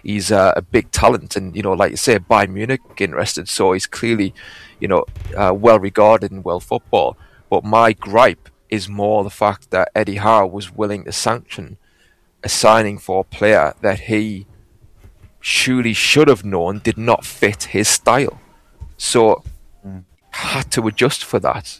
he's a big talent, and like you say, Bayern Munich interested, so he's clearly well regarded in world football. But my gripe is more the fact that Eddie Howe was willing to sanction a signing for a player that he surely should have known did not fit his style. So had to adjust for that.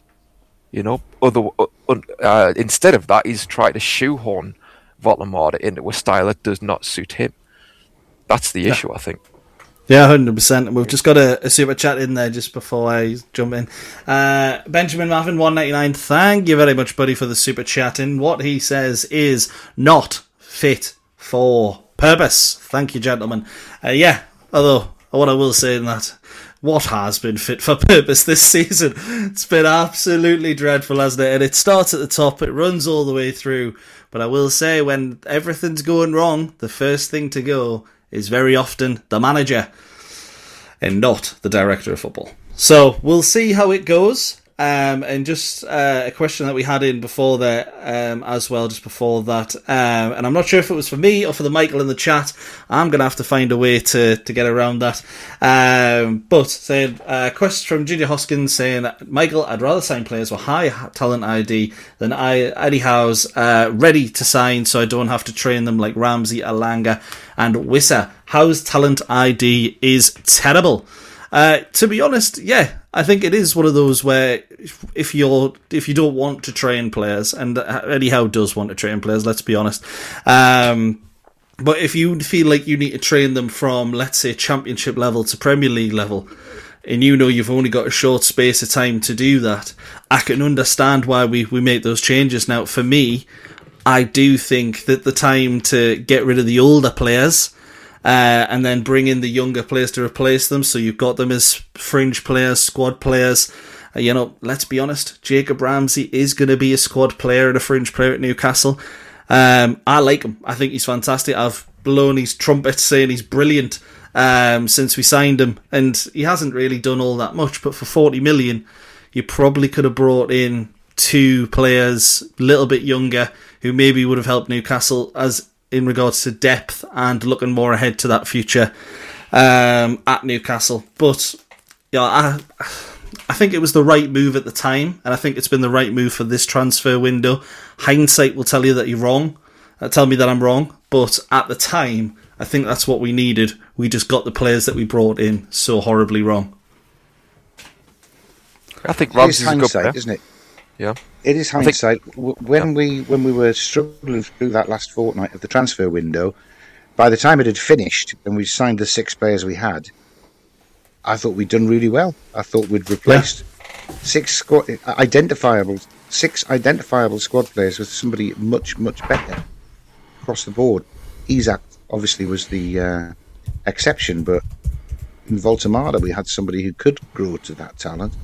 Instead of that, he's tried to shoehorn Voldemort into a style that does not suit him. That's the issue, I think. Yeah, 100%. We've just got a super chat in there just before I jump in. Benjamin Maffin, 199. Thank you very much, buddy, for the super chat in. What he says is not fit for purpose. Thank you, gentlemen. Although what I will say in that, what has been fit for purpose this season? It's been absolutely dreadful, hasn't it? And it starts at the top, it runs all the way through. But I will say, when everything's going wrong, the first thing to go is very often the manager and not the director of football. So we'll see how it goes. And just a question that we had in before there as well, just before that. And I'm not sure if it was for me or for the Michael in the chat. I'm going to have to find a way to get around that. But saying, question from Junior Hoskins saying, Michael, I'd rather sign players with high talent ID than Eddie Howe's ready to sign, so I don't have to train them like Ramsey, Alanga and Wissa. Howe's talent ID is terrible. To be honest, yeah, I think it is one of those where if you don't want to train players, and Eddie Howe does want to train players, let's be honest, but if you feel like you need to train them from, let's say, Championship level to Premier League level, and you've only got a short space of time to do that, I can understand why we make those changes. Now, for me, I do think that the time to get rid of the older players and then bring in the younger players to replace them, so you've got them as fringe players, squad players. Let's be honest, Jacob Ramsey is going to be a squad player and a fringe player at Newcastle. I like him. I think he's fantastic. I've blown his trumpet saying he's brilliant since we signed him, and he hasn't really done all that much, but for 40 million, you probably could have brought in two players a little bit younger who maybe would have helped Newcastle as in regards to depth and looking more ahead to that future at Newcastle. But I think it was the right move at the time, and I think it's been the right move for this transfer window. Hindsight will tell you that you're wrong, tell me that I'm wrong, but at the time, I think that's what we needed. We just got the players that we brought in so horribly wrong. I think Ramsey's a good player, isn't it? Yeah, it is hindsight. When we were struggling through that last fortnight of the transfer window, by the time it had finished and we signed the 6 players we had, I thought we'd done really well. I thought we'd replaced 6 identifiable squad players with somebody much better across the board. Isak obviously was the exception, but in Voltemada we had somebody who could grow to that talent.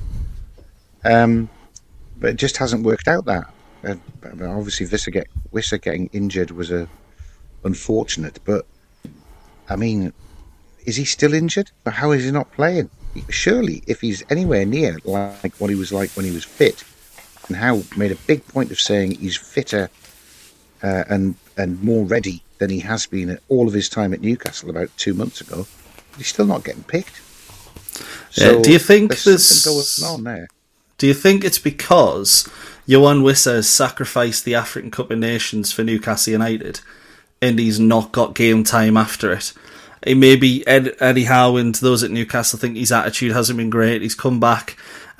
But it just hasn't worked out that. Obviously, Wissa getting injured was unfortunate, but I mean, is he still injured? But how is he not playing? Surely, if he's anywhere near like what he was like when he was fit, and Howe made a big point of saying he's fitter and more ready than he has been at all of his time at Newcastle about 2 months ago, he's still not getting picked. So do you think there's something going on there? Do you think it's because Yoane Wissa has sacrificed the African Cup of Nations for Newcastle United and he's not got game time after it? Maybe Eddie Howe and those at Newcastle think his attitude hasn't been great. He's come back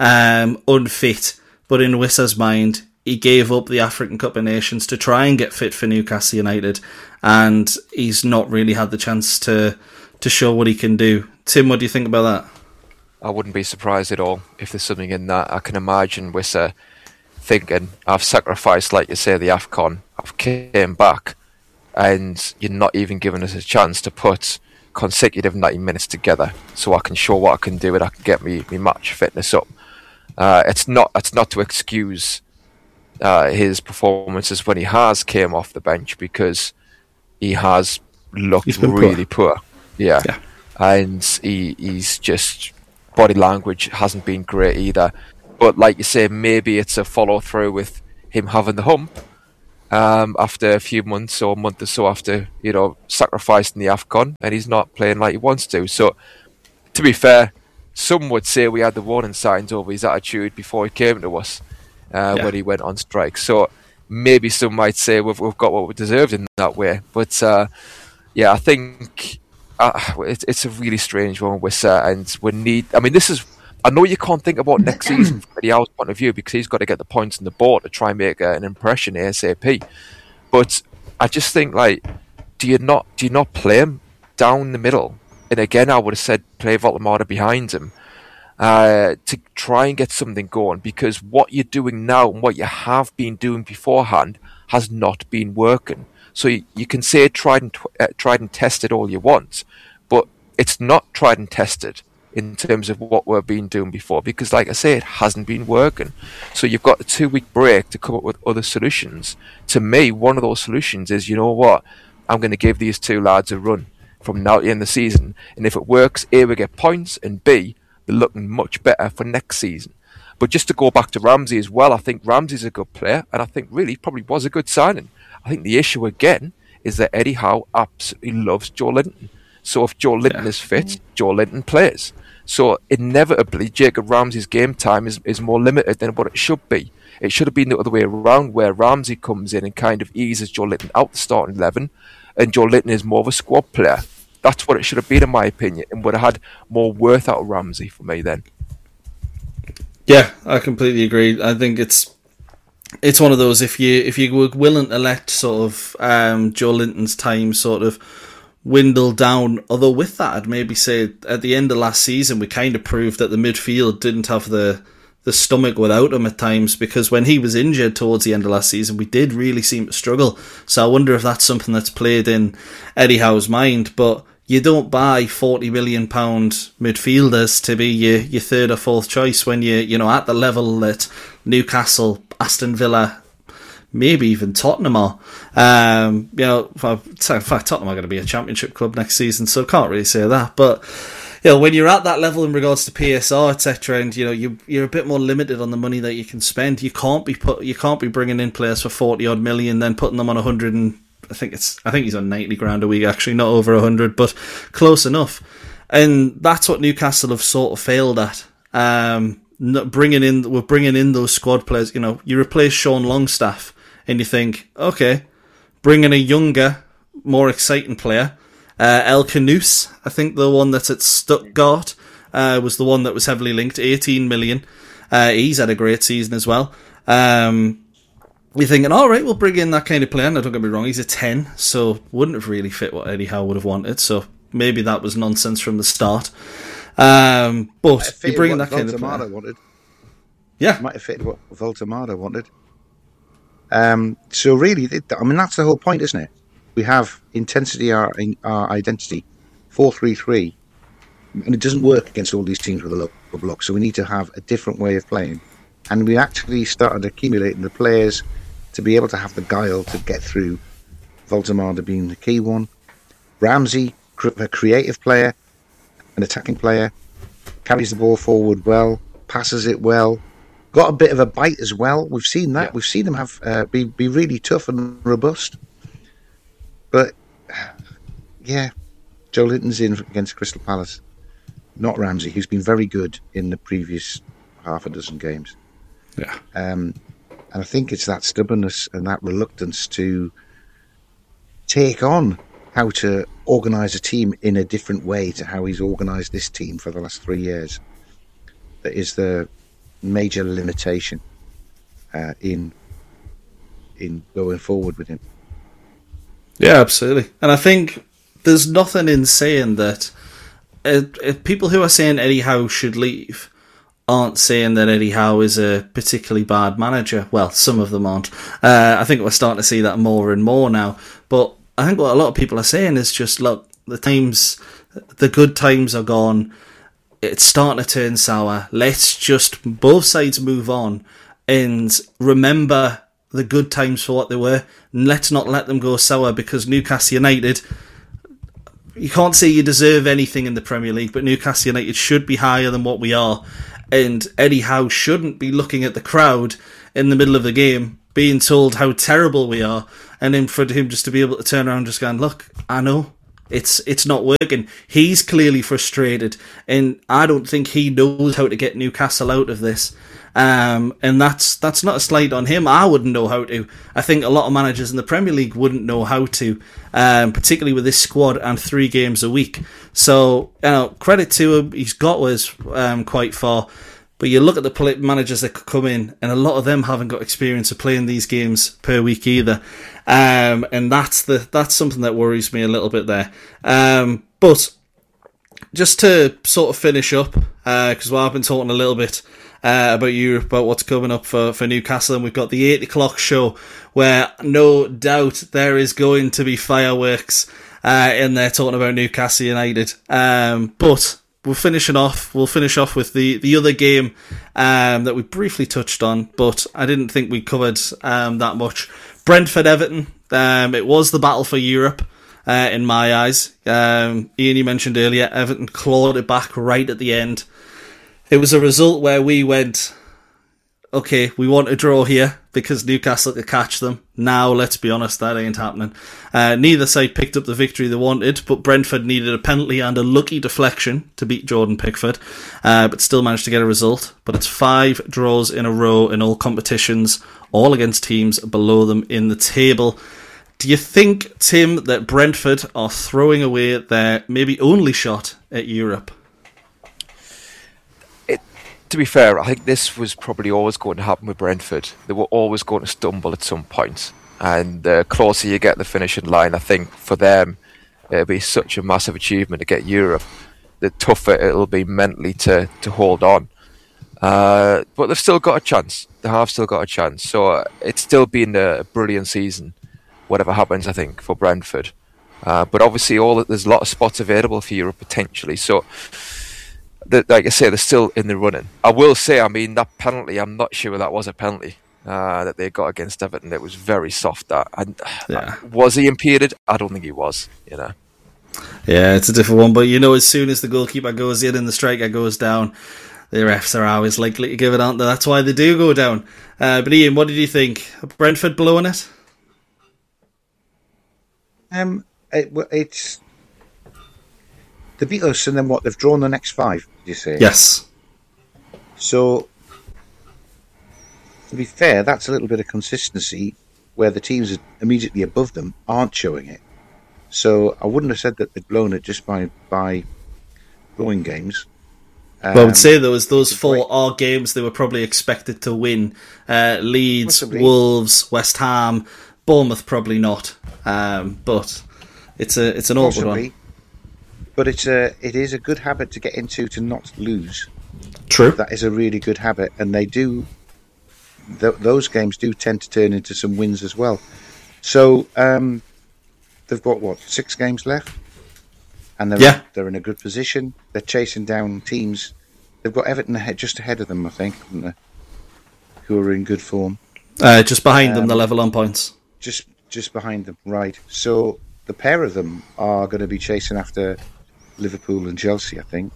unfit, but in Wissa's mind, he gave up the African Cup of Nations to try and get fit for Newcastle United, and he's not really had the chance to show what he can do. Tim, what do you think about that? I wouldn't be surprised at all if there's something in that. I can imagine Wissa thinking, I've sacrificed, like you say, the AFCON, I've came back, and you're not even giving us a chance to put consecutive 90 minutes together so I can show what I can do and I can get me match fitness up. It's not to excuse his performances when he has came off the bench, because he has looked really poor. Yeah. And he's just... body language hasn't been great either. But like you say, maybe it's a follow through with him having the hump, after a few months or a month or so after, sacrificing the AFCON, and he's not playing like he wants to. So, to be fair, some would say we had the warning signs over his attitude before he came to us when he went on strike. So, maybe some might say we've got what we deserved in that way. But, I think it's a really strange one with Wissa, and we need... I mean, I know you can't think about next season from Eddie Howe's point of view because he's got to get the points on the board to try and make an impression ASAP. But I just think, do you not play him down the middle? And again, I would have said play Voltemada behind him to try and get something going, because what you're doing now and what you have been doing beforehand has not been working. So you can say tried and tested all you want, but it's not tried and tested in terms of what we've been doing before, because like I say, it hasn't been working. So you've got a 2-week break to come up with other solutions. To me, one of those solutions is, you know what, I'm going to give these two lads a run from now to the end of the season, and if it works, A, we get points, and B, they're looking much better for next season. But just to go back to Ramsey as well, I think Ramsey's a good player, and I think really probably was a good signing. I think the issue again is that Eddie Howe absolutely loves Joe Linton. So if Joe Linton is fit, Joe Linton plays. So inevitably, Jacob Ramsey's game time is more limited than what it should be. It should have been the other way around, where Ramsey comes in and kind of eases Joe Linton out the starting 11, and Joe Linton is more of a squad player. That's what it should have been, in my opinion, and would have had more worth out of Ramsey for me then. Yeah, I completely agree. I think it's one of those, if you were willing to let sort of Joe Linton's time sort of dwindle down, although with that I'd maybe say at the end of last season we kind of proved that the midfield didn't have the stomach without him at times, because when he was injured towards the end of last season we did really seem to struggle. So I wonder if that's something that's played in Eddie Howe's mind. But you don't buy £40 million midfielders to be your third or fourth choice when you're at the level that Newcastle, Aston Villa, maybe even Tottenham are. In fact, Tottenham are going to be a championship club next season, so I can't really say that. But when you're at that level in regards to PSR, etc., and you're a bit more limited on the money that you can spend. You can't be bringing in players for 40 odd million, then putting them on 100 and I think he's on 90 grand a week, actually, not over 100, but close enough. And that's what Newcastle have sort of failed at. We're bringing in those squad players. You replace Sean Longstaff, and you think, okay, bring in a younger, more exciting player. El Canouse, I think the one that's at Stuttgart, was the one that was heavily linked. 18 million. He's had a great season as well. You're thinking, all right, we'll bring in that kind of player. Now, don't get me wrong, he's a 10, so wouldn't have really fit what Eddie Howe would have wanted. So maybe that was nonsense from the start. But you bring in that kind of player. Wanted. Yeah, might have fitted what Voltemada wanted. So really, that's the whole point, isn't it? We have intensity, our identity, 4-3-3, and it doesn't work against all these teams with a low block. So we need to have a different way of playing, and we actually started accumulating the players to be able to have the guile to get through. Voltemada being the key one. Ramsey, a creative player, an attacking player, carries the ball forward well, passes it well, got a bit of a bite as well. We've seen that. Yeah. We've seen him have be really tough and robust. But yeah, Joe Linton's in against Crystal Palace, not Ramsey, who's been very good in the previous half a dozen games. Yeah. And I think it's that stubbornness and that reluctance to take on how to organise a team in a different way to how he's organised this team for the last 3 years that is the major limitation in going forward with him. Yeah, absolutely. And I think there's nothing in saying that people who are saying Eddie Howe should leave aren't saying that Eddie Howe is a particularly bad manager. Well, some of them aren't. I think we're starting to see that more and more now. But I think what a lot of people are saying is just, look, the good times are gone. It's starting to turn sour. Let's just, both sides, move on and remember the good times for what they were. And let's not let them go sour, because Newcastle United, you can't say you deserve anything in the Premier League, but Newcastle United should be higher than what we are. And Eddie Howe shouldn't be looking at the crowd in the middle of the game being told how terrible we are, and then for him just to be able to turn around and just going, look, I know. It's not working. He's clearly frustrated, and I don't think he knows how to get Newcastle out of this. And that's not a slight on him. I wouldn't know how to. I think a lot of managers in the Premier League wouldn't know how to, particularly with this squad and 3 games a week. So, credit to him. He's got us quite far. But you look at the managers that could come in, and a lot of them haven't got experience of playing these games per week either. And that's something that worries me a little bit there. But just to sort of finish up, because I've been talking a little bit about Europe, about what's coming up for Newcastle, and we've got the 8 o'clock show, where no doubt there is going to be fireworks in there talking about Newcastle United. But we'll finish off with the other game that we briefly touched on, but I didn't think we covered that much. Brentford-Everton. It was the battle for Europe, in my eyes. Ian, you mentioned earlier, Everton clawed it back right at the end. It was a result where we went, okay, we want a draw here because Newcastle could catch them. Now, let's be honest, that ain't happening. Neither side picked up the victory they wanted, but Brentford needed a penalty and a lucky deflection to beat Jordan Pickford, but still managed to get a result. But it's 5 draws in a row in all competitions, all against teams below them in the table. Do you think, Tim, that Brentford are throwing away their maybe only shot at Europe? To be fair, I think this was probably always going to happen with Brentford. They were always going to stumble at some point. And the closer you get the finishing line, I think for them, it'll be such a massive achievement to get Europe. The tougher it'll be mentally to hold on. But they've still got a chance. They have still got a chance. So it's still been a brilliant season, whatever happens, I think, for Brentford. But obviously, there's a lot of spots available for Europe potentially. So, like I say, they're still in the running. I will say, I mean, that penalty, I'm not sure that was a penalty that they got against Everton. It was very soft. Was he impeded? I don't think he was, Yeah, it's a different one. But, as soon as the goalkeeper goes in and the striker goes down, the refs are always likely to give it, aren't they? That's why they do go down. But Ian, what did you think? Brentford blowing it? It's they beat us, and then what? They've drawn the next 5. Did you say? Yes. So, to be fair, that's a little bit of consistency where the teams immediately above them aren't showing it. So I wouldn't have said that they'd blown it just by blowing games. Well, I would say those 4 are games they were probably expected to win. Leeds, possibly. Wolves, West Ham, Bournemouth probably not. But it's an awkward one. But it is a good habit to get into, to not lose. True. That is a really good habit, and they do. Those games do tend to turn into some wins as well. So they've got 6 games left, and they're in a good position. They're chasing down teams. They've got Everton just ahead of them, I think, haven't they? Who are in good form. Just behind them, the level on points. Just behind them, right? So the pair of them are going to be chasing after Liverpool and Chelsea, I think.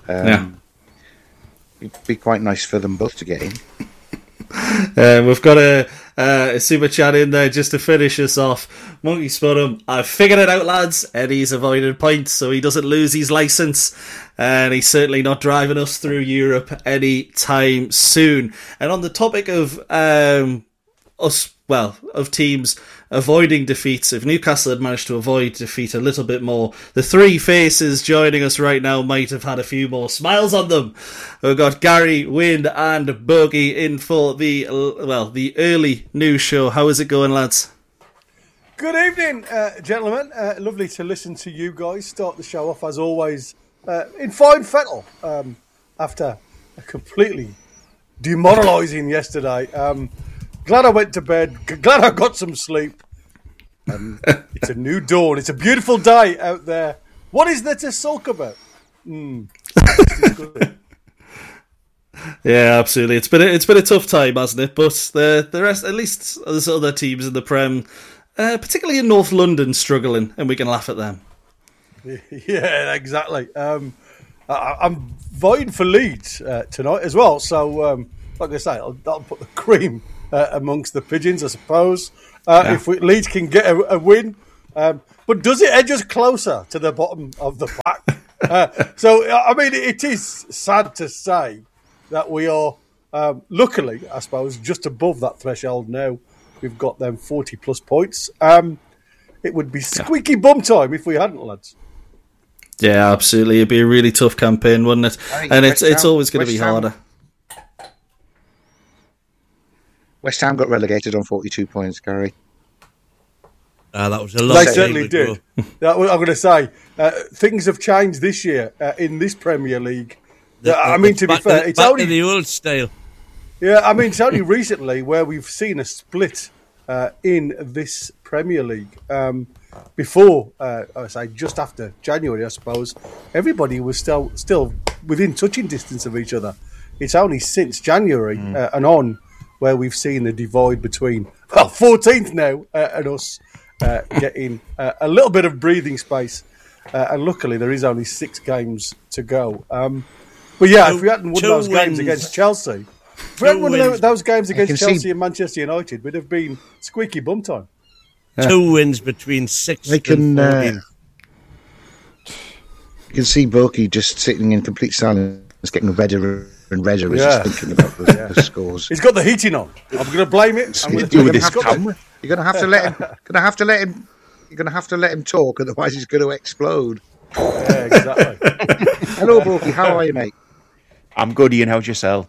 It'd be quite nice for them both to get in. We've got a super chat in there just to finish us off. Monkey Spottum, I've figured it out, lads. Eddie's avoided points so he doesn't lose his licence, and he's certainly not driving us through Europe any time soon. And on the topic of of teams avoiding defeats, if Newcastle had managed to avoid defeat a little bit more, the 3 faces joining us right now might have had a few more smiles on them. We've got Gary, Wynne and Bogey in for the early news show. How is it going, lads? Good evening, gentlemen. Lovely to listen to you guys start the show off, as always, in fine fettle, after a completely demoralising yesterday. Glad I went to bed. Glad I got some sleep. It's a new dawn. It's a beautiful day out there. What is there to sulk about? Yeah, absolutely. It's been a tough time, hasn't it? But the rest, at least there's other teams in the Prem, particularly in North London, struggling, and we can laugh at them. Yeah, exactly. I'm vying for Leeds tonight as well. So, like I say, I'll put the cream amongst the pigeons, I suppose. If Leeds can get a win. But does it edge us closer to the bottom of the pack? So, I mean, it is sad to say that we are, luckily, I suppose, just above that threshold now. We've got them 40-plus points. It would be squeaky bum time if we hadn't, lads. Yeah, absolutely. It'd be a really tough campaign, wouldn't it? And it's always going to be harder. West Ham got relegated on 42 points, Gary. That was a lot. They certainly did. I'm going to say, things have changed this year in this Premier League. I mean, to be fair, it's only the old style. Yeah, I mean, it's only recently where we've seen a split in this Premier League. Before, I say, just after January, I suppose, everybody was still within touching distance of each other. It's only since January and on where we've seen the divide between 14th now and us getting a little bit of breathing space. And luckily, there is only 6 games to go. But yeah, if we hadn't won those games against Chelsea, if we hadn't won those games against Chelsea and Manchester United, we'd have been squeaky bum time. 2 wins between 6 and 14. You can see Boki just sitting in complete silence, getting redder and redder as he's thinking about the scores. He's got the heating on. I'm going to blame it. You're going to have to let him. You're going to have to let him talk, otherwise he's going to explode. Yeah, exactly. Hello, Boki. How are you, mate? I'm good, Ian. How's yourself?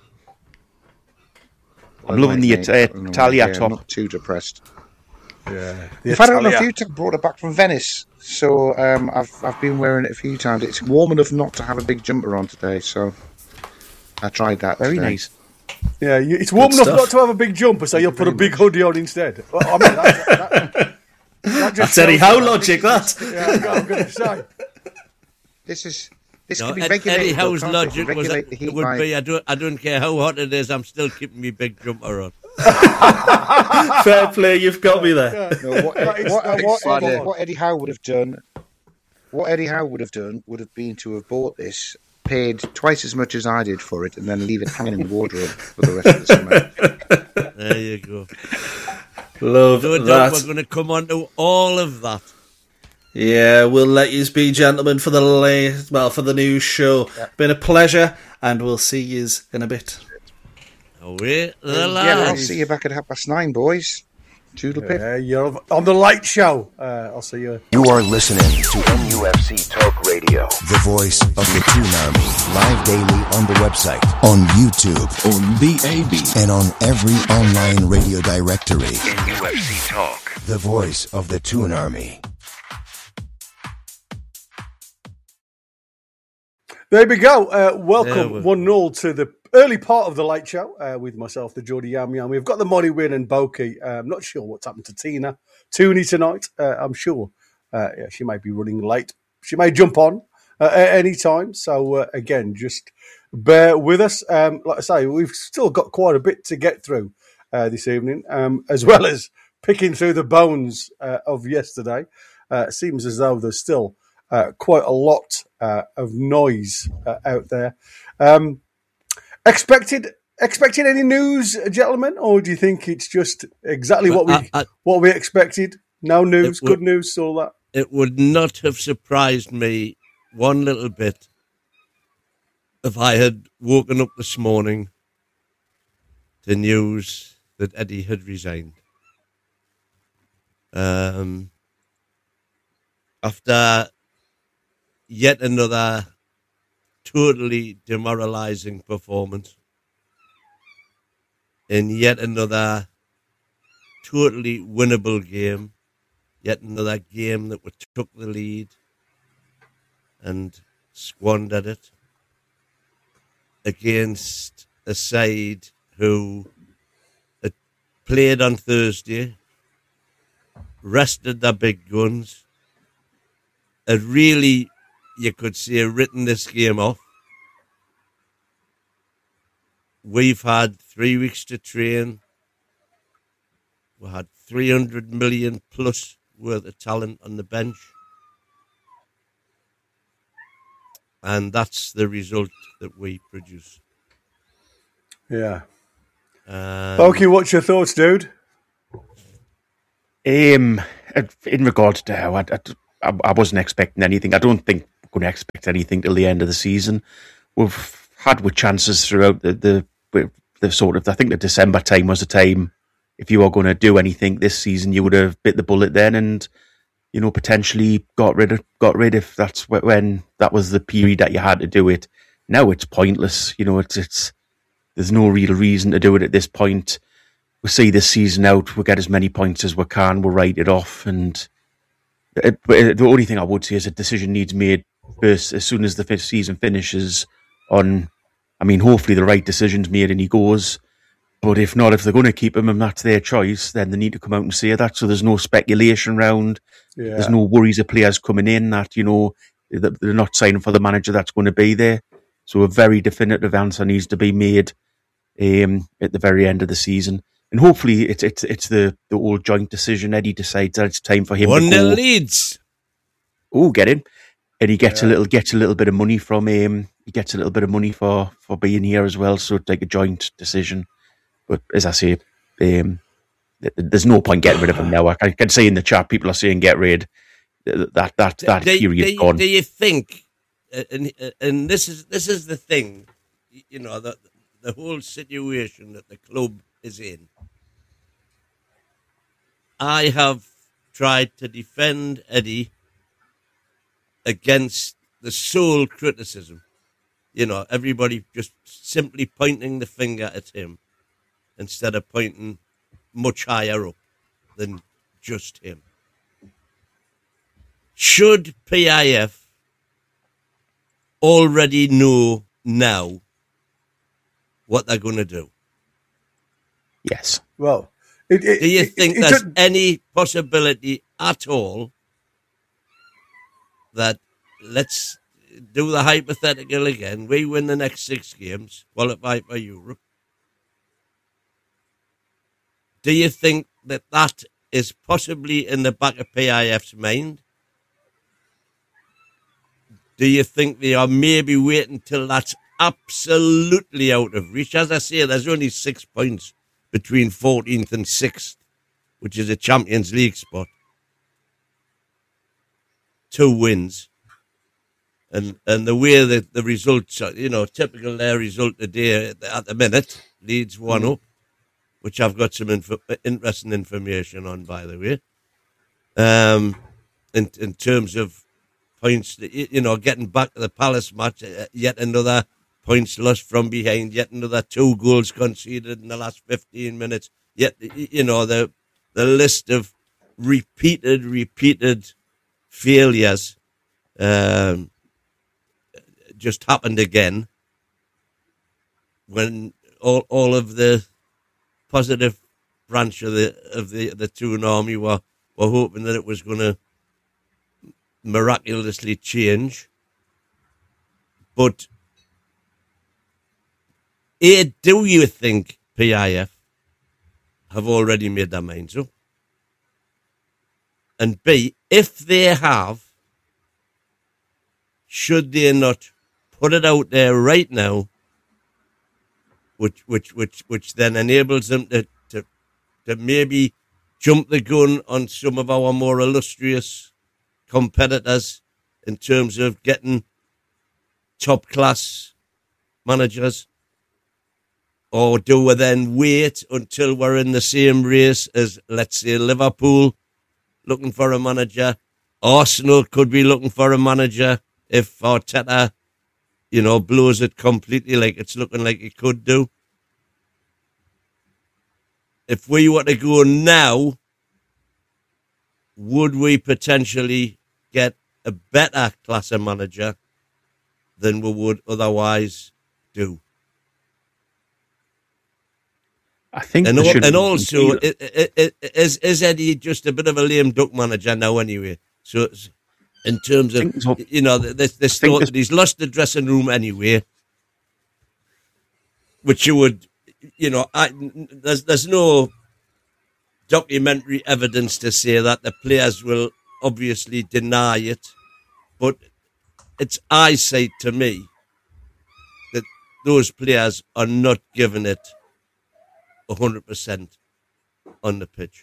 I'm loving the Italia top. I'm not too depressed. Yeah. I've had it on a few times. Brought it back from Venice, so I've been wearing it a few times. It's warm enough not to have a big jumper on today, so I tried that. Very today. nice. Yeah, it's warm enough not to have a big jumper, so you'll put a big hoodie on instead. Well, I mean, that's Eddie Howe logic, that. Yeah, I'm going to say. This could be regulated. Eddie Howe's logic would be, I don't care how hot it is, I'm still keeping my big jumper on. Fair play, you've got me there. No, what Eddie Howe would have done, would have been to have bought this, paid twice as much as I did for it, and then leave it hanging in the wardrobe for the rest of the summer. There you go. Love that. We're going to come on to all of that. Yeah, we'll let you be, gentlemen, for the news show. Yeah. Been a pleasure, and we'll see you in a bit. Away the I'll see you back at 9:30, boys. Toodle pip. You're on the light show. I'll see you. You are listening to MUFC Talk Radio, the voice of the Toon Army. Live daily on the website, on YouTube, on BAB, and on every online radio directory. MUFC Talk, the voice of the Toon Army. There we go. Welcome 1-0 to the early part of the late show with myself, the Geordie Yam Yam. We've got the Molly Wynn and Boki. I'm not sure what's happened to Tina Tooney tonight. I'm sure she may be running late. She may jump on at any time. So, again, just bear with us. Like I say, we've still got quite a bit to get through this evening, as well as picking through the bones of yesterday. It seems as though there's still quite a lot of noise out there. Expected any news, gentlemen, or do you think it's just exactly what we expected? No news, good news, all that. It would not have surprised me one little bit if I had woken up this morning to news that Eddie had resigned. After yet another totally demoralising performance in yet another totally winnable game, yet another game that we took the lead and squandered it against a side who had played on Thursday, rested their big guns, had really, you could say, written this game off. We've had 3 weeks to train. We had 300 million plus worth of talent on the bench. And that's the result that we produce. Yeah. Pokey, what's your thoughts, dude? In regards to how I wasn't expecting anything. I don't think we're going to expect anything till the end of the season. We've had with chances throughout the sort of. I think the December time was the time. If you were going to do anything this season, you would have bit the bullet then, and potentially got rid if that's when that was the period that you had to do it. Now it's pointless. It's there's no real reason to do it at this point. We'll see this season out. We'll get as many points as we can. We'll write it off. And the only thing I would say is a decision needs made first as soon as the season finishes. Hopefully the right decision's made and he goes. But if not, if they're going to keep him and that's their choice, then they need to come out and say that. So there's no speculation around. Yeah. There's no worries of players coming in that, they're not signing for the manager that's going to be there. So a very definitive answer needs to be made at the very end of the season. And hopefully it's the old joint decision. Eddie decides that it's time for him to go. 1-0 Leeds. Oh, get him. And he gets a little bit of money from him. He gets a little bit of money for being here as well. So it's like a joint decision. But as I say, there's no point getting rid of him now. I can see in the chat people are saying get rid. That period gone. Do you think? And this is the thing, the whole situation that the club is in. I have tried to defend Eddie against the sole criticism. Everybody just simply pointing the finger at him instead of pointing much higher up than just him. Should PIF already know now what they're going to do? Yes. Well, do you think there's any possibility at all that, let's do the hypothetical again, we win the next 6 games, qualify for Europe? Do you think that is possibly in the back of PIF's mind? Do you think they are maybe waiting till that's absolutely out of reach? As I say, there's only 6 points between 14th and 6th, which is a Champions League spot. 2 wins. And the way that the results are, typical their result today at the minute, Leeds 1 up, which I've got some interesting information on, by the way. In terms of points, getting back to the Palace match, yet another points lost from behind, yet another 2 goals conceded in the last 15 minutes. Yet, the list of repeated failures just happened again when all of the positive branch of the Toon Army were hoping that it was going to miraculously change. But A, do you think PIF have already made their minds up? And B, if they have, should they not put it out there right now, which then enables them to maybe jump the gun on some of our more illustrious competitors in terms of getting top class managers? Or do we then wait until we're in the same race as, let's say, Liverpool looking for a manager? Arsenal could be looking for a manager if Arteta, blows it completely like it's looking like it could do. If we were to go now, would we potentially get a better class of manager than we would otherwise do? I think, and also, is Eddie just a bit of a lame duck manager now anyway? So, in terms of, this thought that he's lost the dressing room anyway, which you would, there's no documentary evidence to say that. The players will obviously deny it, but it's eyesight to me that those players are not giving it 100% on the pitch.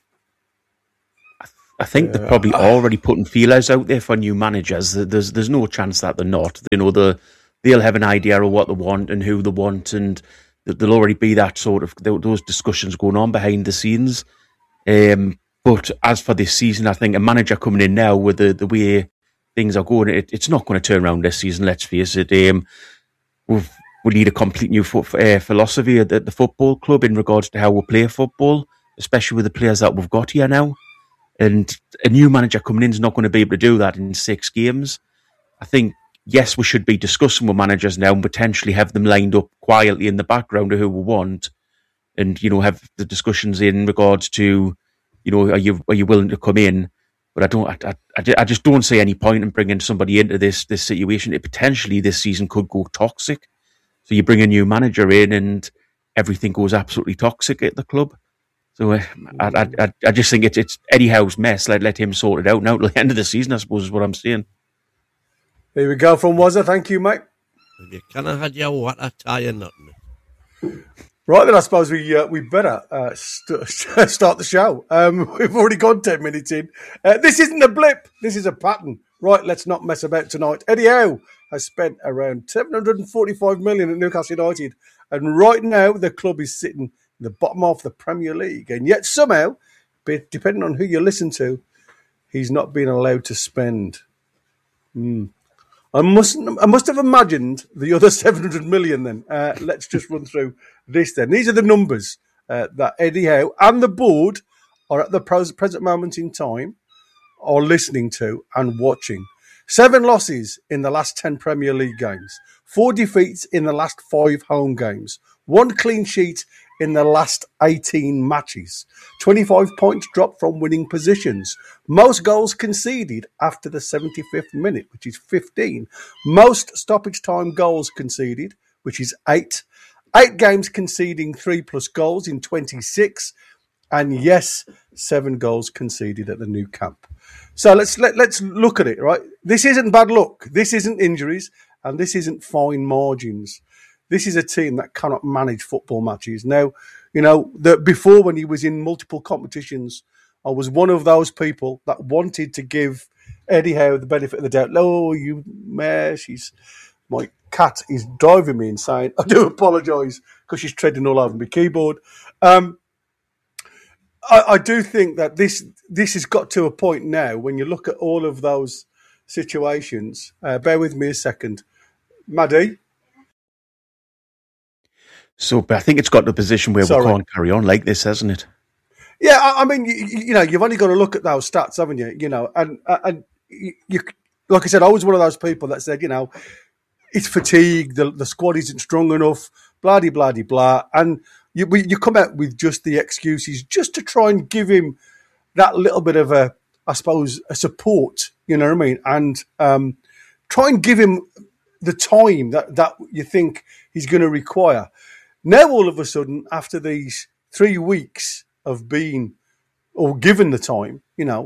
I think they're probably already putting feelers out there for new managers. There's no chance that they're not. They'll have an idea of what they want and who they want, and there'll already be that sort of those discussions going on behind the scenes. But as for this season, I think a manager coming in now with the way things are going, it's not going to turn around this season. Let's face it. We need a complete new philosophy at the football club in regards to how we play football, especially with the players that we've got here now. And a new manager coming in is not going to be able to do that in 6 games. I think, yes, we should be discussing with managers now and potentially have them lined up quietly in the background of who we want, and have the discussions in regards to, are you willing to come in? But I just don't see any point in bringing somebody into this situation. It potentially this season could go toxic. So you bring a new manager in and everything goes absolutely toxic at the club. So I just think it's Eddie Howe's mess. Let him sort it out now till the end of the season, I suppose, is what I'm saying. There we go from Wazza. Thank you, mate. You can't have had your water tying nothing. Right then, I suppose we better start the show. We've already gone 10 minutes in. This isn't a blip. This is a pattern. Right, let's not mess about tonight. Eddie Howe has spent around 745 million at Newcastle United, and right now the club is sitting in the bottom half of the Premier League, and yet somehow, depending on who you listen to, he's not being allowed to spend. I must have imagined the other 700 million then. Let's just run through this then. These are the numbers that Eddie Howe and the board are at the present moment in time are listening to and watching. 7 losses in the last 10 Premier League games. 4 defeats in the last 5 home games. 1 clean sheet in the last 18 matches. 25 points dropped from winning positions. Most goals conceded after the 75th minute, which is 15. Most stoppage time goals conceded, which is 8. 8 games conceding 3+ goals in 26. And yes, 7 goals conceded at the new camp. So let's look at it, right? This isn't bad luck. This isn't injuries. And this isn't fine margins. This is a team that cannot manage football matches. Now, before when he was in multiple competitions, I was one of those people that wanted to give Eddie Howe the benefit of the doubt. Oh, you mare, my cat is driving me insane. I do apologise because she's treading all over my keyboard. I do think that this has got to a point now when you look at all of those situations. Bear with me a second. Maddie? So, but I think it's got to a position where we can't carry on like this, hasn't it? Yeah, I mean, you've only got to look at those stats, haven't you? And you, like I said, I was one of those people that said, it's fatigue, the squad isn't strong enough, blah, blah, blah, blah. And you come out with just the excuses just to try and give him that little bit of a support, you know what I mean? And try and give him the time that you think he's going to require. Now, all of a sudden, after these 3 weeks of being or given the time,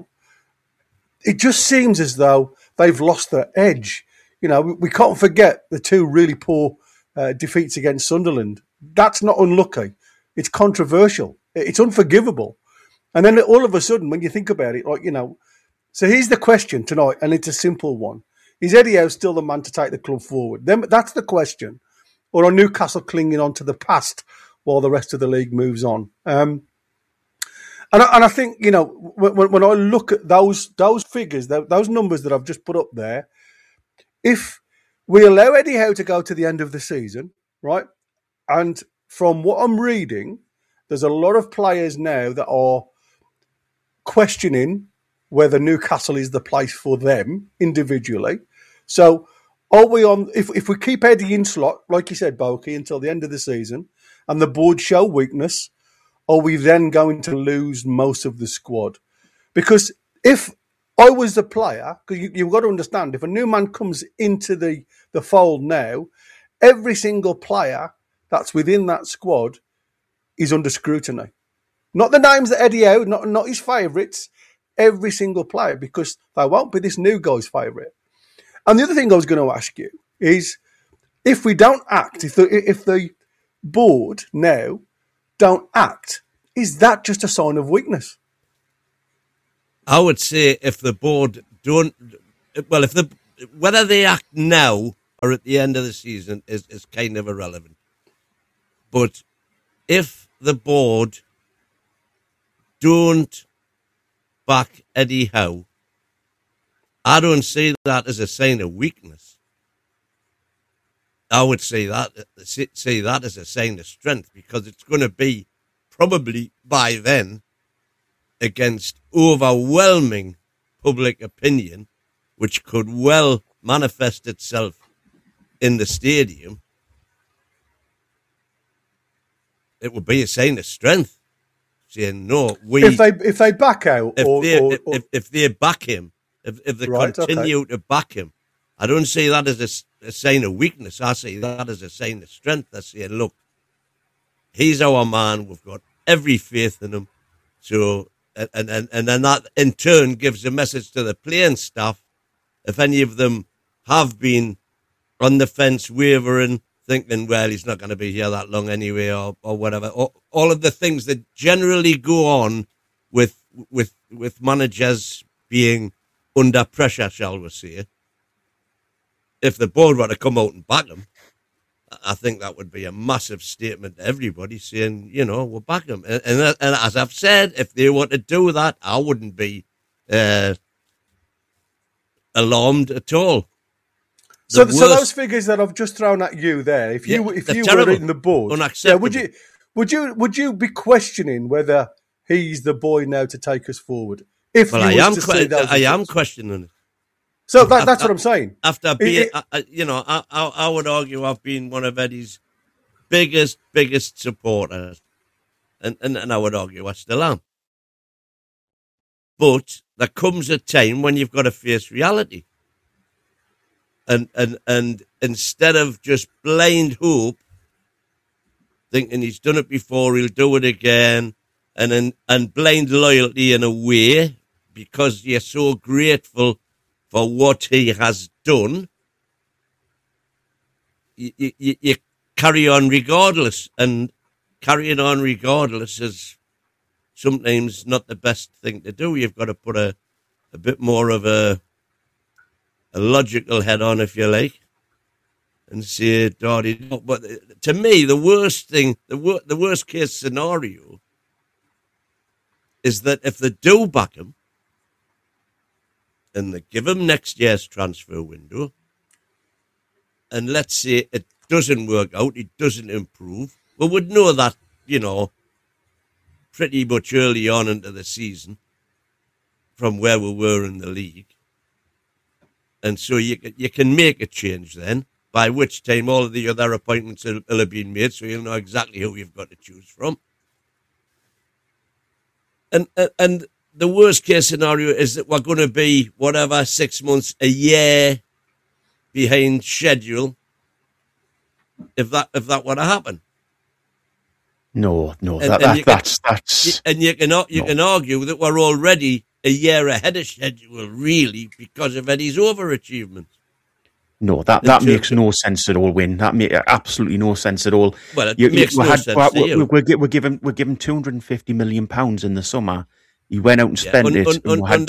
it just seems as though they've lost their edge. We can't forget the 2 really poor defeats against Sunderland. That's not unlucky. It's controversial. It's unforgivable. And then all of a sudden, when you think about it, so here's the question tonight, and it's a simple one. Is Eddie Howe still the man to take the club forward? Then that's the question. Or are Newcastle clinging on to the past while the rest of the league moves on? And I think, when I look at those figures, those numbers that I've just put up there, if we allow Eddie Howe to go to the end of the season, right, and from what I'm reading, there's a lot of players now that are questioning whether Newcastle is the place for them individually. So are we on, if we keep Eddie in slot, like you said, Boki, until the end of the season, and the board show weakness, are we then going to lose most of the squad? Because if I was the player, because you've got to understand, if a new man comes into the fold now, every single player that's within that squad is under scrutiny. Not the names that Eddie Howe, not his favourites, every single player, because they won't be this new guy's favourite. And the other thing I was going to ask you is, if we don't act, if the board now don't act, is that just a sign of weakness? I would say if the board don't, well, whether they act now or at the end of the season is kind of irrelevant. But if the board don't back Eddie Howe, I don't see that as a sign of weakness. I would see that as a sign of strength, because it's going to be probably by then against overwhelming public opinion, which could well manifest itself in the stadium. It would be a sign of strength, saying no. If they back out, if they back him, if they continue to back him, I don't see that as a sign of weakness. I see that as a sign of strength. I say, look, he's our man. We've got every faith in him. So, and then that in turn gives a message to the playing staff. If any of them have been on the fence, wavering, thinking, well, he's not going to be here that long anyway, or whatever. All of the things that generally go on with managers being under pressure, shall we say. If the board were to come out and back him, I think that would be a massive statement to everybody, saying, we'll back him. And as I've said, if they were to do that, I wouldn't be alarmed at all. So those figures that I've just thrown at you there, if you were in the board, unacceptable. Would you be questioning whether he's the boy now to take us forward? I am questioning it. So that's what I'm saying. After being, I would argue I've been one of Eddie's biggest supporters, and I would argue I still am. But there comes a time when you've got to face reality, and instead of just blind hope, thinking he's done it before, he'll do it again, and blind loyalty in a way, because you're so grateful for what he has done, you carry on regardless, and carrying on regardless is sometimes not the best thing to do. You've got to put a bit more of a logical head on, if you like, and say, Dardy. But to me, the worst thing, the worst case scenario is that if they do back him, and they give him next year's transfer window, and let's say it doesn't work out, it doesn't improve, we would know that, pretty much early on into the season from where we were in the league. And so you can make a change then, by which time all of the other appointments will have been made, so you'll know exactly who you've got to choose from. And the worst case scenario is that we're going to be, 6 months, a year behind schedule, if that were to happen. No, that's. And you can argue that we're already a year ahead of schedule, really, because of Eddie's overachievement. No, that makes no sense at all, Win. That makes absolutely no sense at all. Well, it makes no sense to you. We're given £250 million in the summer. He went out and spent it. We had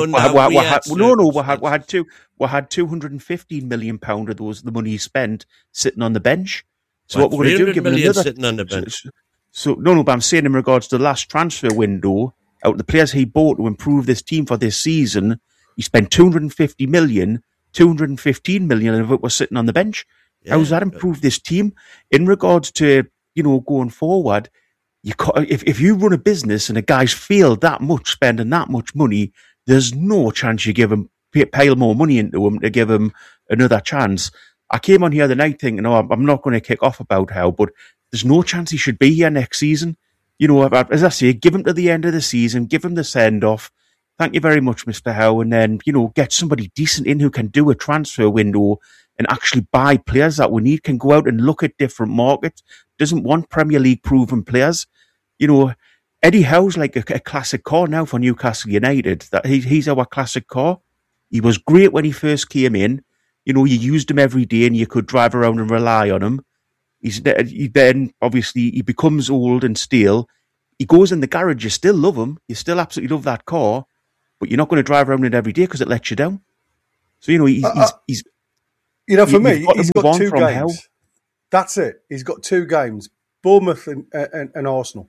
£215 million of the money he spent sitting on the bench. So what we're going to do? Give him another sitting on the bench. So but I'm saying in regards to the last transfer window, out of the players he bought to improve this team for this season, he spent £250 million. 215 million of it was sitting on the bench. How does that improve this team? In regards to going forward? If you run a business and a guy's failed that much, spending that much money, there's no chance you give him pile more money into him to give him another chance. I came on here the night thinking, I'm not going to kick off about how, but there's no chance he should be here next season. As I say, give him to the end of the season, give him the send off. Thank you very much, Mr. Howe, and then get somebody decent in who can do a transfer window and actually buy players that we need. Can go out and look at different markets. Doesn't want Premier League proven players. Eddie Howe's like a classic car now for Newcastle United. That he's our classic car. He was great when he first came in. You used him every day and you could drive around and rely on him. Then obviously he becomes old and stale. He goes in the garage. You still love him. You still absolutely love that car, but you're not going to drive around it every day because it lets you down. So he's for me, he's got 2 games. Hell. That's it. He's got 2 games: Bournemouth and Arsenal.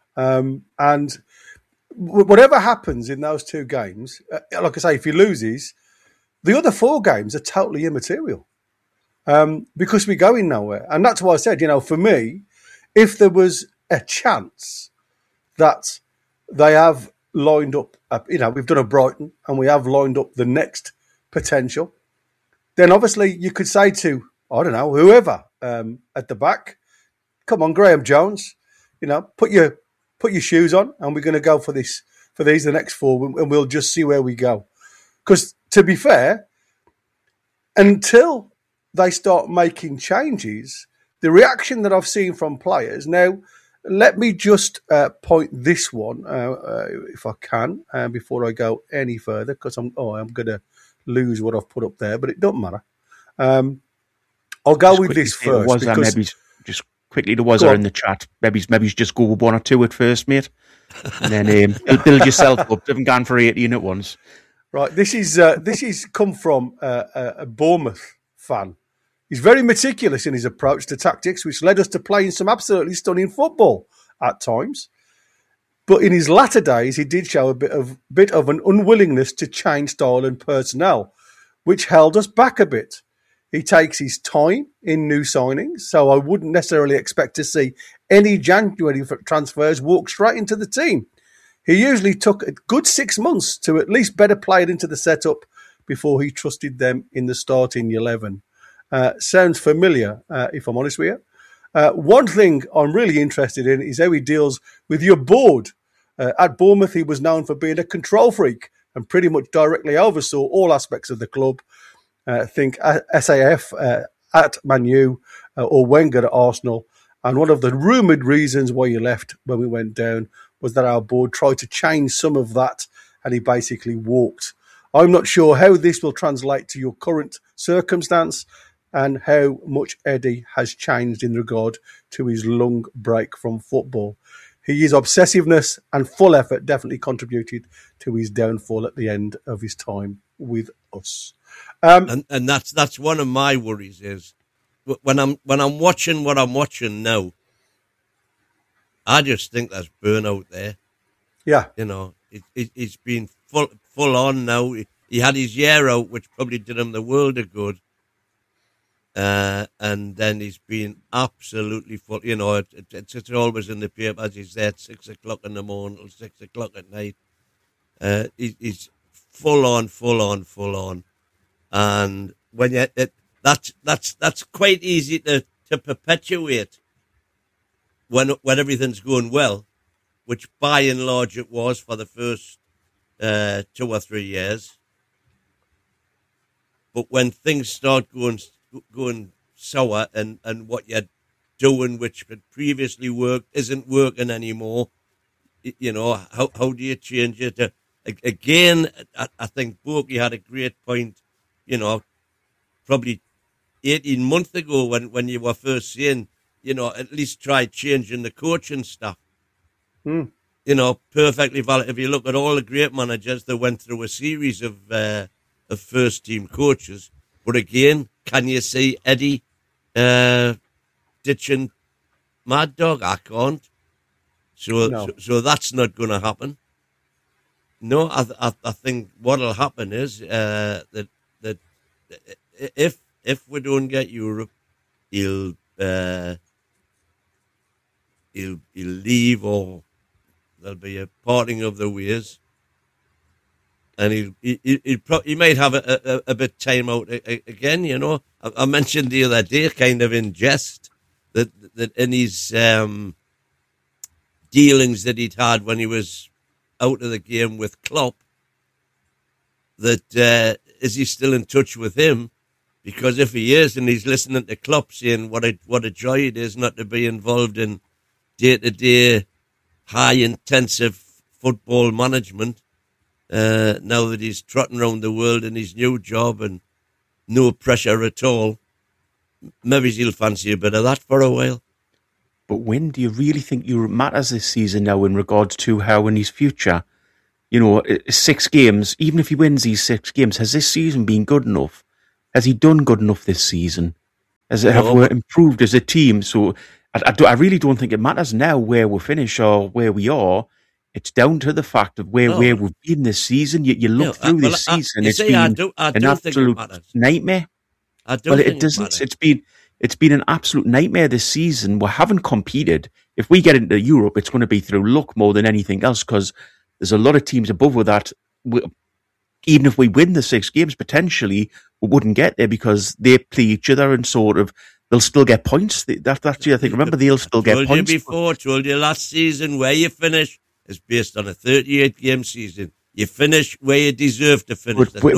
And whatever happens in those 2 games, like I say, if he loses, the other 4 games are totally immaterial. Because we're going nowhere. And that's why I said, for me, if there was a chance that they have lined up, we've done a Brighton and we have lined up the next potential, then obviously you could say to, I don't know, whoever at the back, come on, Graham Jones, put your shoes on and we're going to go for these the next 4 and we'll just see where we go. Because to be fair, until they start making changes, the reaction that I've seen from players now. Let me just point this one, if I can, before I go any further, because I'm going to lose what I've put up there, but it doesn't matter. I'll go just with this first. Maybe just quickly, there was in the chat. Maybe just go with 1 or 2 at first, mate, and then build yourself up. Haven't gone for 18 at once. Right. This is come from a Bournemouth fan. He's very meticulous in his approach to tactics, which led us to playing some absolutely stunning football at times. But in his latter days, he did show a bit of an unwillingness to change style and personnel, which held us back a bit. He takes his time in new signings, so I wouldn't necessarily expect to see any January transfers walk straight into the team. He usually took a good 6 months to at least better play it into the setup before he trusted them in the starting 11. Sounds familiar, if I'm honest with you. One thing I'm really interested in is how he deals with your board. At Bournemouth, he was known for being a control freak and pretty much directly oversaw all aspects of the club. Think SAF at Man U or Wenger at Arsenal. And one of the rumoured reasons why he left when we went down was that our board tried to change some of that and he basically walked. I'm not sure how this will translate to your current circumstance and how much Eddie has changed in regard to his long break from football. His obsessiveness and full effort definitely contributed to his downfall at the end of his time with us. And that's one of my worries is when I'm watching what I'm watching now, I just think there's burnout there. Yeah. It's been full on now. He had his year out, which probably did him the world of good. And then he's been absolutely full. It's always in the papers. He's there at 6 o'clock in the morning till 6 o'clock at night. He's full on. And when that's quite easy to perpetuate when everything's going well, which by and large it was for the first 2 or 3 years. But when things start going sour and what you're doing, which had previously worked, isn't working anymore, how do you change it? Again, I think Borky had a great point, probably 18 months ago when you were first saying, at least try changing the coaching staff. Perfectly valid. If you look at all the great managers that went through a series of first team coaches, but again, can you see Eddie ditching Mad Dog? I can't. So that's not going to happen. No, I think what'll happen is that if we don't get Europe, he'll leave, or there'll be a parting of the ways, and he might have a bit time out again. I mentioned the other day, kind of in jest, that in his dealings that he'd had when he was out of the game with Klopp, that is he still in touch with him? Because if he is, and he's listening to Klopp saying what a joy it is not to be involved in day-to-day, high-intensive football management, now that he's trotting around the world in his new job and no pressure at all, maybe he'll fancy a bit of that for a while. But when do you really think Europe matters this season now in regards to how in his future? 6 games, even if he wins these 6 games, has this season been good enough? Has he done good enough this season? Have we improved as a team? So I really don't think it matters now where we finish or where we are. It's down to the fact of where we've been this season. You look through this season, it's been an absolute nightmare. It doesn't. It's been an absolute nightmare this season. We haven't competed. If we get into Europe, it's going to be through luck more than anything else, because there's a lot of teams above with that. Even if we win the 6 games, potentially we wouldn't get there because they play each other and sort of they'll still get points. That's the other thing. Remember, they'll still get points. Told you last season where you finish is based on a 38-game season. You finish where you deserve to finish. Wait.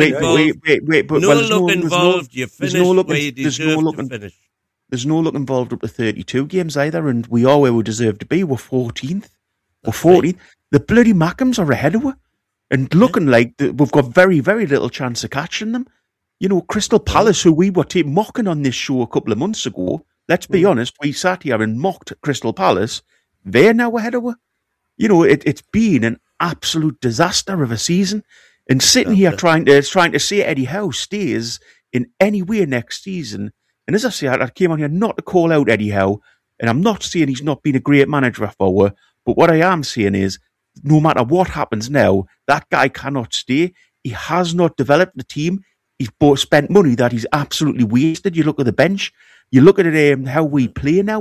No luck involved. You finish where you deserve to finish. There's no luck involved up to 32 games either, and we are where we deserve to be. We're 14th. We're 14th. Right. The bloody Mackhams are ahead of us, and looking like we've got very, very little chance of catching them. Crystal Palace, who we were mocking on this show a couple of months ago, let's be honest, we sat here and mocked Crystal Palace. They're now ahead of us. It's been an absolute disaster of a season, and sitting here trying to say Eddie Howe stays in any way next season. And as I say, I came on here not to call out Eddie Howe, and I'm not saying he's not been a great manager for us, but what I am saying is, no matter what happens now, that guy cannot stay. He has not developed the team. He's spent money that he's absolutely wasted. You look at the bench, you look at it, how we play now.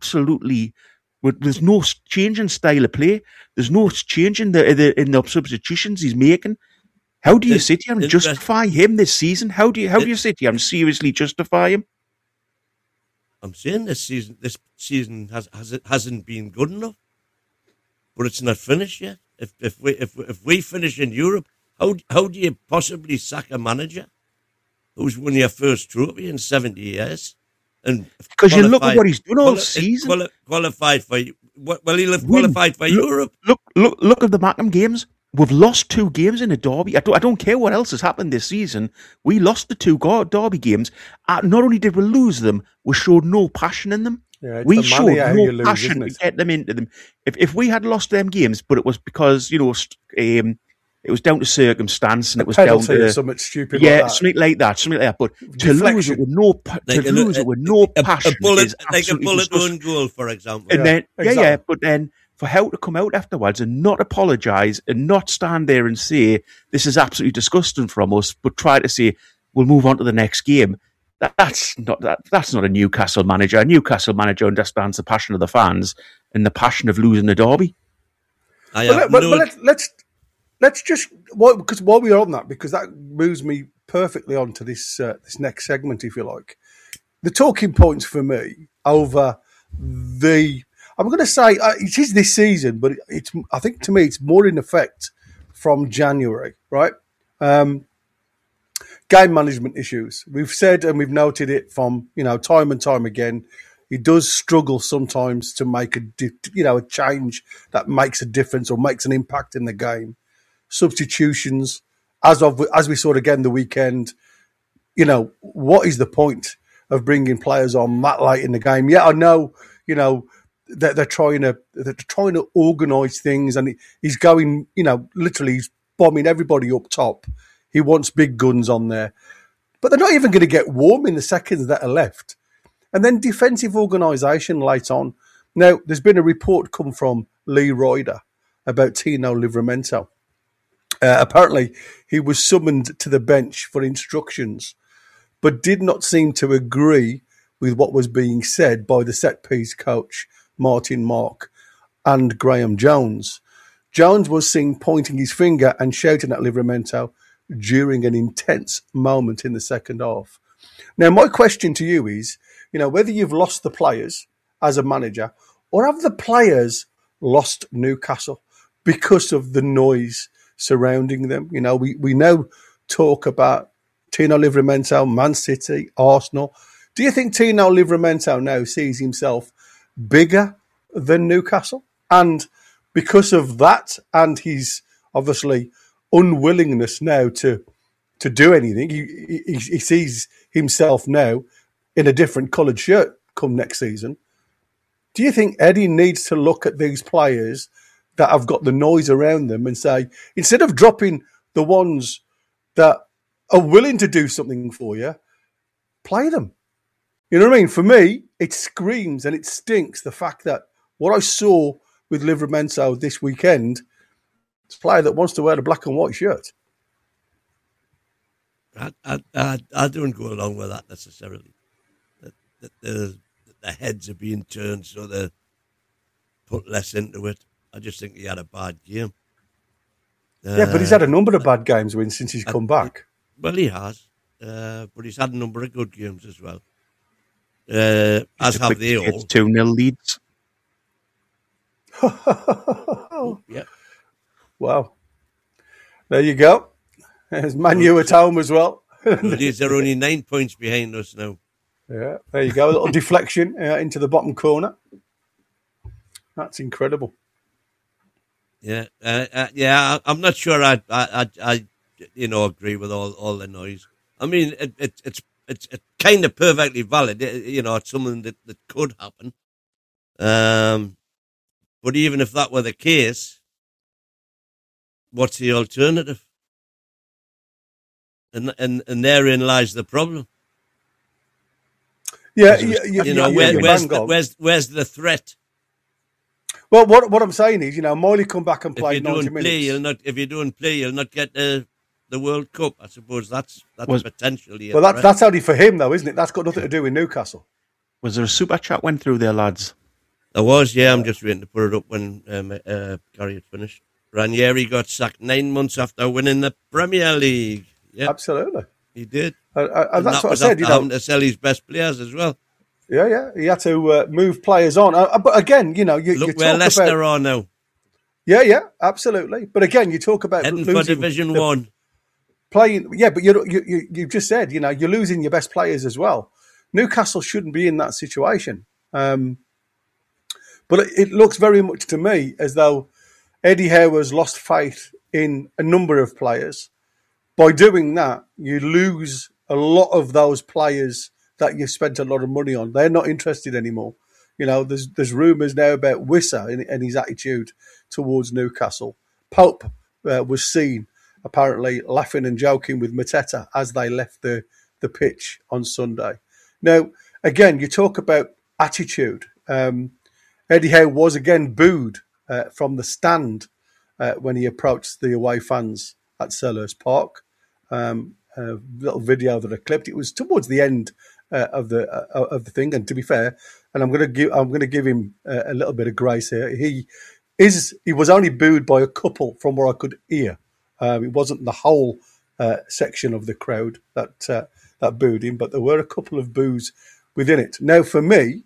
There's no change in style of play. There's no change in the substitutions he's making. How do you sit here and justify him this season? How do you sit here and seriously justify him? I'm saying this season hasn't been good enough, but it's not finished yet. If we finish in Europe, how do you possibly sack a manager who's won your first trophy in 70 years? And because you look at what he's done all season. Qualified for he'll have qualified for Europe. Look at the Mackham games. We've lost 2 games in a derby. I don't care what else has happened this season. We lost the 2 derby games. Not only did we lose them, we showed no passion in them. Yeah, we showed no passion to get them into them. If we had lost them games, but it was because it was down to circumstance, and it was down to something stupid. Something like that. But to lose it with no passion, like a bullet own goal, for example. And then but then for Howe to come out afterwards and not apologise and not stand there and say this is absolutely disgusting from us, but try to say we'll move on to the next game. That's not a Newcastle manager. A Newcastle manager understands the passion of the fans and the passion of losing the derby. Let's just, because while we are on that, because that moves me perfectly on to this next segment, if you like. The talking points for me over I'm going to say it is this season, but I think to me it's more in effect from January, right? Game management issues. We've said and we've noted it from time and time again. He does struggle sometimes to make a change that makes a difference or makes an impact in the game. Substitutions, as we saw again the weekend. What is the point of bringing players on that late in the game? Yeah, I know. That they're trying to organise things, and he's going. Literally, he's bombing everybody up top. He wants big guns on there, but they're not even going to get warm in the seconds that are left. And then defensive organisation late on. Now, there's been a report come from Lee Ryder about Tino Livramento. Apparently, he was summoned to the bench for instructions, but did not seem to agree with what was being said by the set-piece coach, Martin Mark, and Graham Jones. Jones was seen pointing his finger and shouting at Livramento during an intense moment in the second half. Now, my question to you is, whether you've lost the players as a manager, or have the players lost Newcastle because of the noise surrounding them? We now talk about Tino Livramento, Man City, Arsenal. Do you think Tino Livramento now sees himself bigger than Newcastle? And because of that and his obviously unwillingness now to do anything, he sees himself now in a different coloured shirt come next season. Do you think Eddie needs to look at these players that have got the noise around them and say, instead of dropping the ones that are willing to do something for you, play them? You know what I mean? For me, it screams and it stinks the fact that what I saw with Livramento this weekend, it's a player that wants to wear the black and white shirt. I don't go along with that necessarily. That the heads are being turned so they put less into it. I just think he had a bad game. Yeah, but he's had a number of bad games wins since he's come back. Well, he has. But he's had a number of good games as well. As have they all. 2-0 leads. Yeah. Wow. There you go. There's Man U at home as well. They're only 9 points behind us now. Yeah, there you go. A little deflection into the bottom corner. That's incredible. Yeah, I'm not sure I agree with all the noise. I mean, it's kind of perfectly valid. It's something that could happen. But even if that were the case, what's the alternative? And therein lies the problem. Yeah, where's the threat? Well, what I'm saying is, Miley come back and play 90 minutes. If you don't play, you'll not get the World Cup. I suppose that's potentially. Well, that's only for him, though, isn't it? That's got nothing to do with Newcastle. Was there a super chat went through there, lads? There was, yeah. I'm just waiting to put it up when Gary had finished. Ranieri got sacked 9 months after winning the Premier League. Yep. Absolutely, he did. And that's what I said. Having to sell his best players as well. Yeah. He had to move players on. But again, you look where Leicester are now. Yeah, absolutely. But again, you talk about heading for Division 1. Playing, yeah, but you just said, you're losing your best players as well. Newcastle shouldn't be in that situation. But it looks very much to me as though Eddie Howe has lost faith in a number of players. By doing that, you lose a lot of those players that you spent a lot of money on. They're not interested anymore. There's rumours now about Wissa and his attitude towards Newcastle. Pope was seen apparently laughing and joking with Mateta as they left the pitch on Sunday. Now, again, you talk about attitude. Eddie Howe was again booed from the stand when he approached the away fans at Selhurst Park. A little video that I clipped. It was towards the end of the thing, and to be fair, and I'm going to give him a little bit of grace here. He was only booed by a couple from where I could hear. It wasn't the whole section of the crowd that booed him, but there were a couple of boos within it. Now, for me,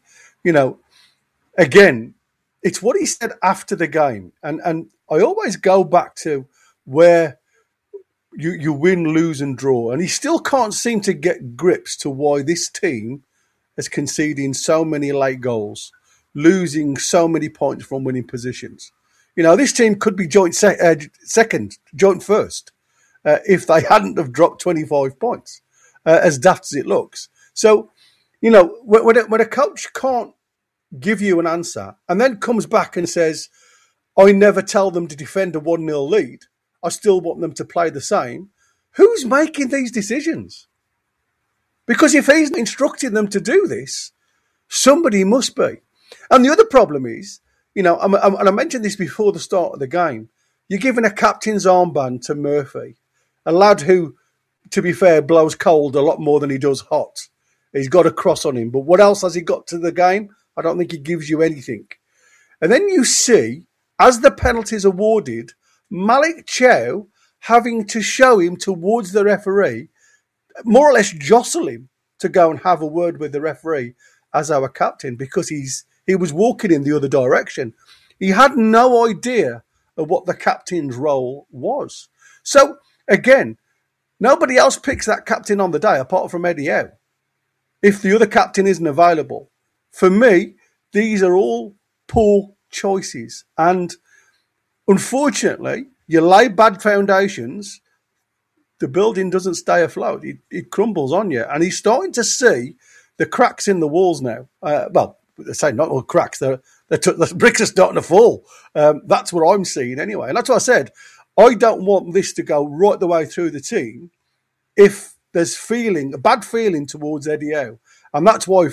again, it's what he said after the game, and I always go back to where you win, lose, and draw, and he still can't seem to get grips to why this team is conceding so many late goals, losing so many points from winning positions. This team could be joint second, joint first, if they hadn't have dropped 25 points, as daft as it looks. So, when a coach can't give you an answer and then comes back and says, I never tell them to defend a 1-0 lead, I still want them to play the same, who's making these decisions? Because if he's instructing them to do this, somebody must be. And the other problem is, and I mentioned this before the start of the game, you're giving a captain's armband to Murphy, a lad who, to be fair, blows cold a lot more than he does hot. He's got a cross on him. But what else has he got to the game? I don't think he gives you anything. And then you see, as the penalties awarded, Malik Chow having to show him towards the referee, more or less jostle him to go and have a word with the referee as our captain, because he was walking in the other direction. He had no idea of what the captain's role was. So, again, nobody else picks that captain on the day apart from Eddie Howe. If the other captain isn't available. For me, these are all poor choices. And unfortunately, you lay bad foundations, the building doesn't stay afloat. It crumbles on you. And he's starting to see the cracks in the walls now. Well, they say not all cracks. The bricks are starting to fall. That's what I'm seeing anyway. And that's what I said. I don't want this to go right the way through the team if there's a bad feeling towards Eddie Howe. And that's why